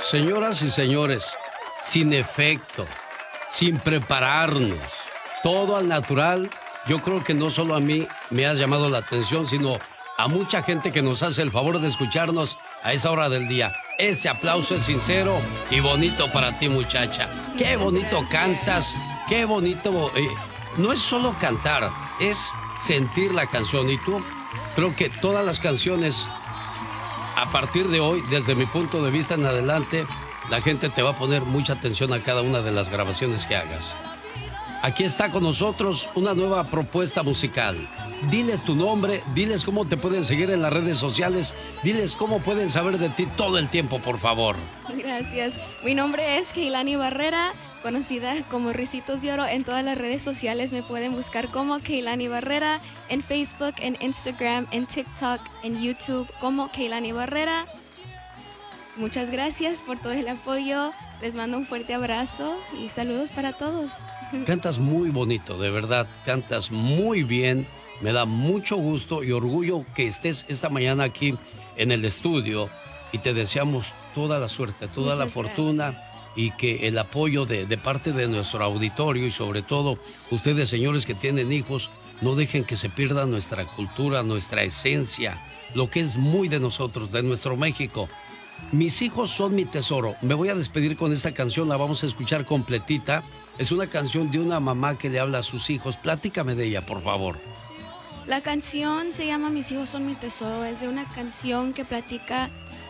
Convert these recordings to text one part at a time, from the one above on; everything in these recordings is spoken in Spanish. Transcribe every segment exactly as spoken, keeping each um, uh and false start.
Señoras y señores, sin efecto, sin prepararnos, todo al natural, yo creo que no solo a mí me has llamado la atención, sino a mucha gente que nos hace el favor de escucharnos a esa hora del día. Ese aplauso es sincero y bonito para ti, muchacha. Qué bonito cantas, qué bonito. Eh, no es solo cantar, es sentir la canción. Y tú, creo que todas las canciones, a partir de hoy, desde mi punto de vista en adelante, la gente te va a poner mucha atención a cada una de las grabaciones que hagas. Aquí está con nosotros una nueva propuesta musical. Diles tu nombre, diles cómo te pueden seguir en las redes sociales, diles cómo pueden saber de ti todo el tiempo, por favor. Gracias. Mi nombre es Keilani Barrera, conocida como Ricitos de Oro. En todas las redes sociales me pueden buscar como Keilani Barrera, en Facebook, en Instagram, en TikTok, en YouTube como Keilani Barrera. Muchas gracias por todo el apoyo. Les mando un fuerte abrazo y saludos para todos. Cantas muy bonito, de verdad, cantas muy bien. Me da mucho gusto y orgullo que estés esta mañana aquí en el estudio y te deseamos toda la suerte, toda Muchas la fortuna gracias. Y que el apoyo de, de parte de nuestro auditorio y sobre todo ustedes, señores que tienen hijos, no dejen que se pierda nuestra cultura, nuestra esencia, lo que es muy de nosotros, de nuestro México. Mis hijos son mi tesoro. Me voy a despedir con esta canción, la vamos a escuchar completita. Es una canción de una mamá que le habla a sus hijos. Platícame de ella, por favor. La canción se llama Mis hijos son mi tesoro. Es de una canción que platica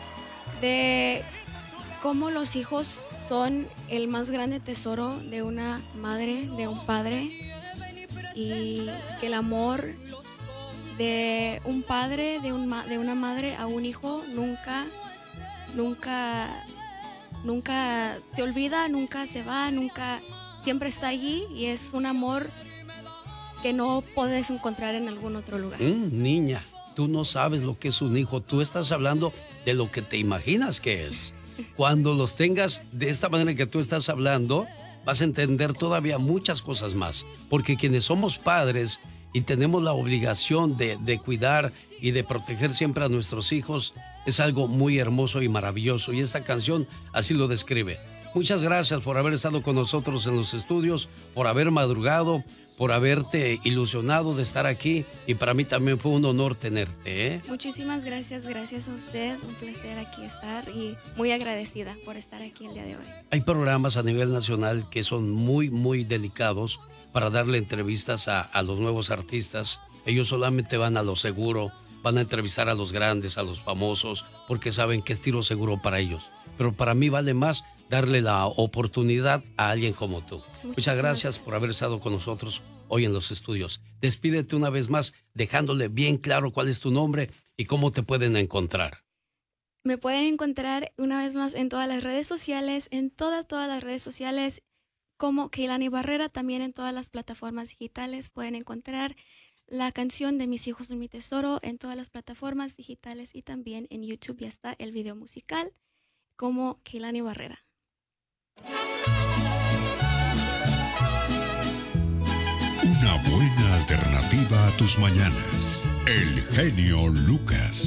de cómo los hijos son el más grande tesoro de una madre, de un padre, y que el amor de un padre, de, un ma- de una madre a un hijo nunca, nunca, nunca se olvida, nunca se va, nunca, siempre está allí, y es un amor que no puedes encontrar en algún otro lugar. Mm, niña, tú no sabes lo que es un hijo, tú estás hablando de lo que te imaginas que es. Cuando los tengas de esta manera que tú estás hablando, vas a entender todavía muchas cosas más, porque quienes somos padres y tenemos la obligación de, de cuidar y de proteger siempre a nuestros hijos, es algo muy hermoso y maravilloso, y esta canción así lo describe. Muchas gracias por haber estado con nosotros en los estudios, por haber madrugado, por haberte ilusionado de estar aquí, y para mí también fue un honor tenerte, ¿eh? Muchísimas gracias, gracias a usted, un placer aquí estar y muy agradecida por estar aquí el día de hoy. Hay programas a nivel nacional que son muy, muy delicados para darle entrevistas a, a los nuevos artistas. Ellos solamente van a lo seguro, van a entrevistar a los grandes, a los famosos, porque saben que es tiro seguro para ellos. Pero para mí vale más darle la oportunidad a alguien como tú. Muchísimas Muchas gracias por haber estado con nosotros hoy en los estudios. Despídete una vez más dejándole bien claro cuál es tu nombre y cómo te pueden encontrar. Me pueden encontrar una vez más en todas las redes sociales, en todas, todas las redes sociales, como Keilani Barrera. También en todas las plataformas digitales pueden encontrar la canción de Mis hijos son mi tesoro en todas las plataformas digitales, y también en YouTube ya está el video musical como Keilani Barrera. Una buena alternativa a tus mañanas. El genio Lucas.